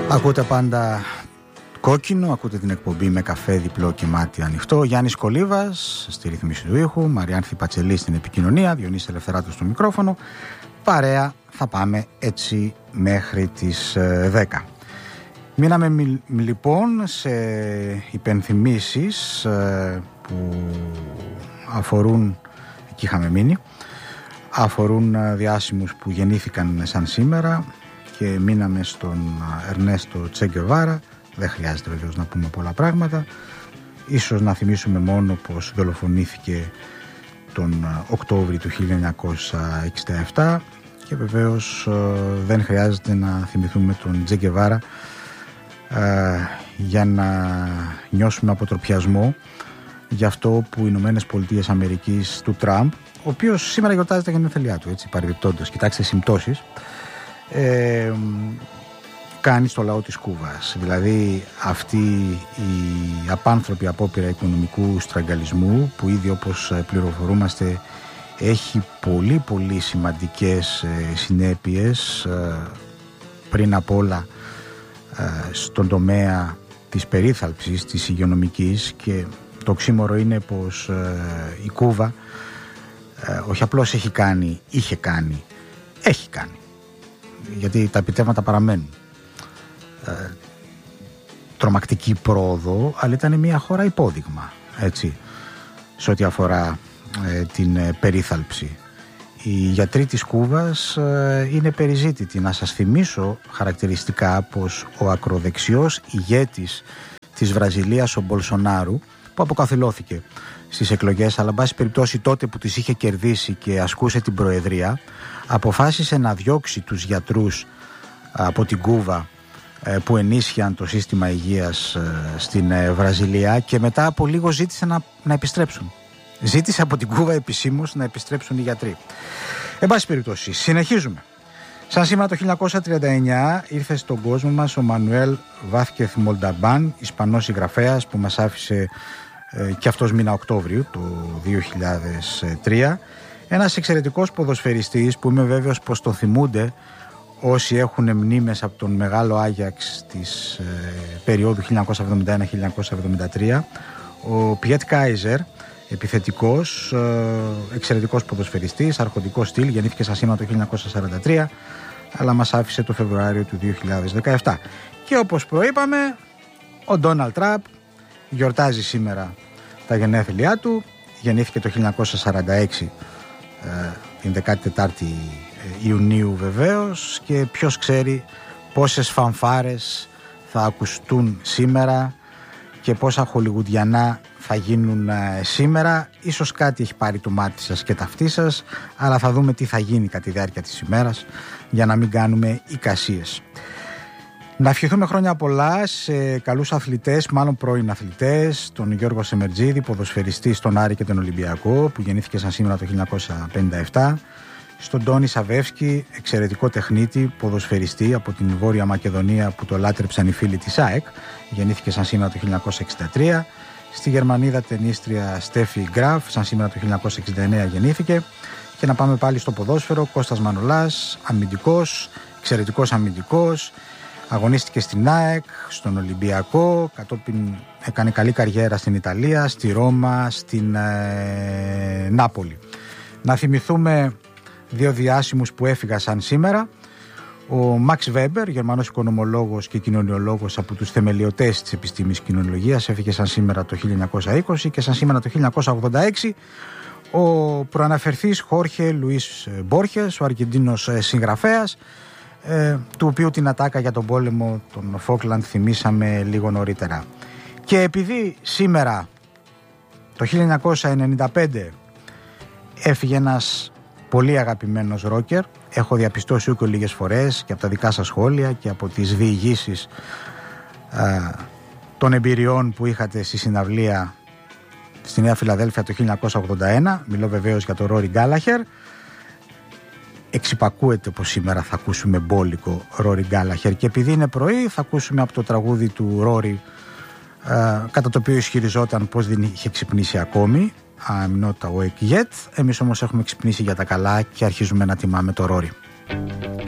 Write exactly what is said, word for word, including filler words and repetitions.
Ακούτε πάντα Κόκκινο, ακούτε την εκπομπή με καφέ διπλό και μάτι ανοιχτό. Γιάννης Κολίβας στη ρύθμιση του ήχου, Μαριάνθη Πατσελή στην επικοινωνία, Διονύσης Ελευθεράτου στο μικρόφωνο. Παρέα θα πάμε έτσι μέχρι τις δέκα. Μείναμε μι, λοιπόν σε υπενθυμίσεις ε, που αφορούν, εκεί είχαμε μείνει, αφορούν διάσημους που γεννήθηκαν σαν σήμερα και μείναμε στον Ερνέστο Τσε Γκεβάρα. Δεν χρειάζεται βεβαίως να πούμε πολλά πράγματα. Ίσως να θυμίσουμε μόνο πως δολοφονήθηκε τον Οκτώβρη του χίλια εννιακόσια εξήντα επτά και βεβαίως δεν χρειάζεται να θυμηθούμε τον Τσε Γκεβάρα ε, για να νιώσουμε αποτροπιασμό για αυτό που οι Ηνωμένες Πολιτείες Αμερικής του Τραμπ, ο οποίος σήμερα γιορτάζει τα γενέθλιά του, έτσι παρεμπιπτόντως, κοιτάξτε συμπτώσεις, ε, κάνει στο λαό της Κούβας. Δηλαδή αυτή η απάνθρωπη απόπειρα οικονομικού στραγγαλισμού που ήδη όπως πληροφορούμαστε έχει πολύ πολύ σημαντικές ε, συνέπειες ε, πριν απ' όλα ε, στον τομέα της περίθαλψης, της υγειονομικής, και το οξύμορο είναι πως ε, η Κούβα ε, όχι απλώς έχει κάνει, είχε κάνει, έχει κάνει, γιατί τα επιτεύγματα παραμένουν. Ε, τρομακτική πρόοδο, αλλά ήταν μια χώρα υπόδειγμα, έτσι, σε ό,τι αφορά ε, την ε, περίθαλψη. Οι γιατροί της Κούβας ε, είναι περιζήτητοι. Να σας θυμίσω χαρακτηριστικά πως ο ακροδεξιός ηγέτης της Βραζιλίας, ο Μπολσονάρου, που αποκαθιλώθηκε στις εκλογές, αλλά εν πάση περιπτώσει τότε που τις είχε κερδίσει και ασκούσε την προεδρία, αποφάσισε να διώξει τους γιατρούς από την Κούβα που ενίσχυαν το σύστημα υγείας στην Βραζιλία, και μετά από λίγο ζήτησε να, να επιστρέψουν. Ζήτησε από την Κούβα επισήμως να επιστρέψουν οι γιατροί. Εν πάση περιπτώσει, συνεχίζουμε. Σαν σήμερα το χίλια εννιακόσια τριάντα εννιά ήρθε στον κόσμο μας ο Μανουέλ Βάθκεθ Μολνταμπάν, Ισπανός συγγραφέας που μας άφησε ε, και αυτός μήνα Οκτώβριο το δύο χιλιάδες τρία. Ένας εξαιρετικός ποδοσφαιριστής που είμαι βέβαιος πως τον θυμούνται όσοι έχουν μνήμες από τον μεγάλο Άγιαξ της ε, περίοδου χίλια εννιακόσια εβδομήντα ένα με χίλια εννιακόσια εβδομήντα τρία. Ο Πιέτ Κάιζερ, επιθετικός, ε, εξαιρετικός ποδοσφαιριστής, αρχοντικό στυλ, γεννήθηκε σαν σήμερα το χίλια εννιακόσια σαράντα τρία, αλλά μας άφησε το Φεβρουάριο του δύο χιλιάδες δεκαεπτά. Και όπως προείπαμε, ο Ντόναλντ Τραμπ γιορτάζει σήμερα τα γενέθλιά του. Γεννήθηκε το χίλια εννιακόσια σαράντα έξι, ε, την δεκάτη τέταρτη Ιουνίου βεβαίως, και ποιος ξέρει πόσες φανφάρες θα ακουστούν σήμερα και πόσα χολιγουδιανά θα γίνουν ε, σήμερα. Ίσως κάτι έχει πάρει το μάτι σας και ταυτί σας, αλλά θα δούμε τι θα γίνει κατά τη διάρκεια της ημέρας για να μην κάνουμε εικασίες. Να ευχηθούμε χρόνια πολλά σε καλούς αθλητές, μάλλον πρώην αθλητές, τον Γιώργο Σεμερτζίδη, ποδοσφαιριστή στον Άρη και τον Ολυμπιακό, που γεννήθηκε σαν σήμερα το χίλια εννιακόσια πενήντα επτά, στον Τόνι Σαβεύσκι, εξαιρετικό τεχνίτη, ποδοσφαιριστή από την Βόρεια Μακεδονία που το λάτρεψαν οι φίλοι της ΑΕΚ, γεννήθηκε σαν σήμερα το χίλια εννιακόσια εξήντα τρία, στη Γερμανίδα ταινίστρια Στέφι Γκραφ, σαν σήμερα το χίλια εννιακόσια εξήντα εννέα γεννήθηκε. Και να πάμε πάλι στο ποδόσφαιρο, Κώστας Μανολάς, αμυντικός, εξαιρετικός αμυντικός, αγωνίστηκε στην ΑΕΚ, στον Ολυμπιακό, κατόπιν έκανε καλή καριέρα στην Ιταλία, στη Ρώμα, στην ε, Νάπολη. Να θυμηθούμε δύο διάσημους που έφυγαν σαν σήμερα. Ο Μαξ Βέμπερ, Γερμανός οικονομολόγος και κοινωνιολόγος από τους θεμελιωτές της επιστήμης κοινωνιολογίας, έφυγε σαν σήμερα το χίλια εννιακόσια είκοσι, και σαν σήμερα το χίλια εννιακόσια ογδόντα έξι ο προαναφερθής Χόρχε Λουίς Μπόρχες, ο Αργεντίνος συγγραφέας, ε, του οποίου την ατάκα για τον πόλεμο των Φόκλαντ θυμήσαμε λίγο νωρίτερα. Και επειδή σήμερα το χίλια εννιακόσια ενενήντα πέντε έφυγε ένας πολύ αγαπημένος ρόκερ, έχω διαπιστώσει ούκο λίγες φορές και από τα δικά σας σχόλια και από τις διηγήσεις ε, των εμπειριών που είχατε στη συναυλία στη Νέα Φιλαδέλφια το χίλια εννιακόσια ογδόντα ένα. Μιλώ βεβαίως για τον Ρόρι Γκάλαχερ. Εξυπακούεται πως σήμερα θα ακούσουμε μπόλικο Ρόρι Γκάλαχερ, και επειδή είναι πρωί θα ακούσουμε από το τραγούδι του Ρόρι, ε, κατά το οποίο ισχυριζόταν πως δεν είχε ξυπνήσει ακόμη, I'm not awake yet. Εμείς όμως έχουμε ξυπνήσει για τα καλά και αρχίζουμε να τιμάμε το Ρόρι.